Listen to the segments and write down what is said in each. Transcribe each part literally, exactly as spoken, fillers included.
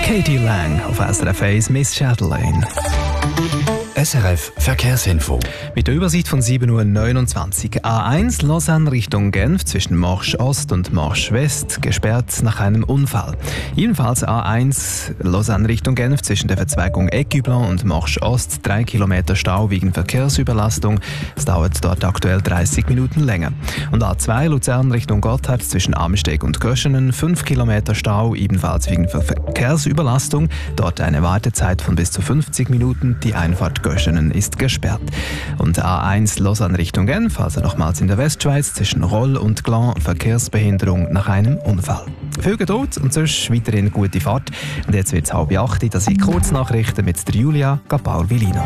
Katie Lang auf S R F eins Miss Chatelaine. S R F Verkehrsinfo. Mit der Übersicht von sieben Uhr neunundzwanzig. A eins Lausanne Richtung Genf zwischen Marche Ost und Marche West gesperrt nach einem Unfall. Ebenfalls A eins Lausanne Richtung Genf zwischen der Verzweigung Ecublon und Marche Ost drei Kilometer Stau wegen Verkehrsüberlastung. Es dauert dort aktuell dreißig Minuten länger. Und A zwei Luzern Richtung Gotthard zwischen Amsteg und Göschenen fünf Kilometer Stau, ebenfalls wegen Verkehrsüberlastung. Dort eine Wartezeit von bis zu fünfzig Minuten. Die Einfahrt Göschenen ist gesperrt. Und A eins Lausanne Richtung Genf, also nochmals in der Westschweiz, zwischen Roll und Glan, Verkehrsbehinderung nach einem Unfall. Viel Geduld und sonst weiterhin gute Fahrt. Und jetzt wird es halb acht, das sind Kurznachrichten mit der Julia Gapaur-Vilino.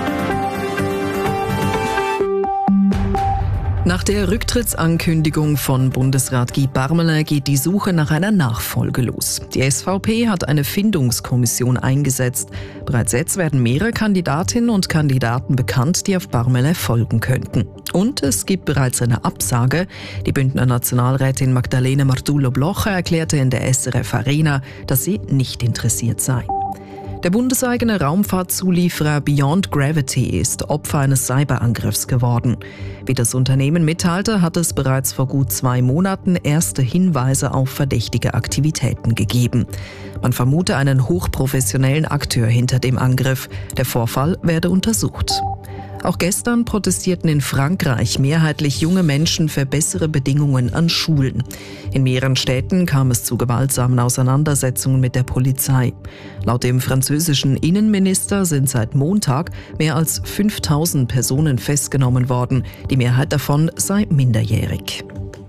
Nach der Rücktrittsankündigung von Bundesrat Guy Parmelin geht die Suche nach einer Nachfolge los. Die S V P hat eine Findungskommission eingesetzt. Bereits jetzt werden mehrere Kandidatinnen und Kandidaten bekannt, die auf Parmelin folgen könnten. Und es gibt bereits eine Absage. Die Bündner Nationalrätin Magdalena Martullo-Blocher erklärte in der S R F Arena, dass sie nicht interessiert sei. Der bundeseigene Raumfahrtzulieferer Beyond Gravity ist Opfer eines Cyberangriffs geworden. Wie das Unternehmen mitteilte, hat es bereits vor gut zwei Monaten erste Hinweise auf verdächtige Aktivitäten gegeben. Man vermute einen hochprofessionellen Akteur hinter dem Angriff. Der Vorfall werde untersucht. Auch gestern protestierten in Frankreich mehrheitlich junge Menschen für bessere Bedingungen an Schulen. In mehreren Städten kam es zu gewaltsamen Auseinandersetzungen mit der Polizei. Laut dem französischen Innenminister sind seit Montag mehr als fünftausend Personen festgenommen worden. Die Mehrheit davon sei minderjährig.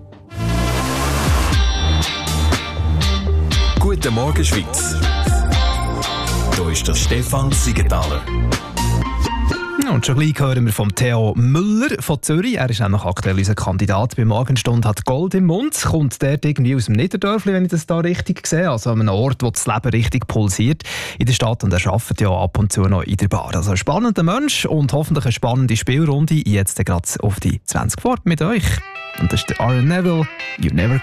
Guten Morgen, Schweiz. Hier ist der Stefan Siegenthaler. Und schon gleich hören wir vom Theo Müller von Zürich. Er ist nämlich aktuell unser Kandidat bei Morgenstunde, hat Gold im Mund. Kommt der irgendwie aus dem Niederdörfli, wenn ich das da richtig sehe? Also an einem Ort, wo das Leben richtig pulsiert in der Stadt. Und er arbeitet ja ab und zu noch in der Bar. Also ein spannender Mensch und hoffentlich eine spannende Spielrunde. Jetzt gerade auf die zwanzig vor mit euch. Und das ist der Aaron Neville. You never